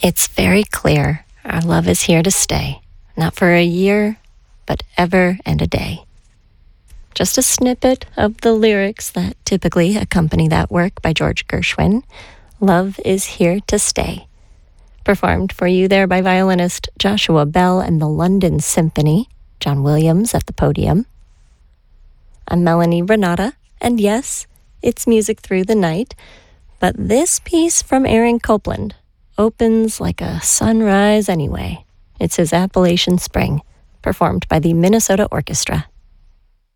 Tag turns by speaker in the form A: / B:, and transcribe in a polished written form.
A: It's very clear our love is here to stay, not for a year, but ever and a day. Just a snippet of the lyrics that typically accompany that work by George Gershwin, Love is Here to Stay. Performed for you there by violinist Joshua Bell and the London Symphony, John Williams at the podium. I'm Melanie Renata, and yes, it's Music Through the Night, but this piece from Aaron Copland opens like a sunrise anyway. It's his Appalachian Spring, performed by the Minnesota Orchestra.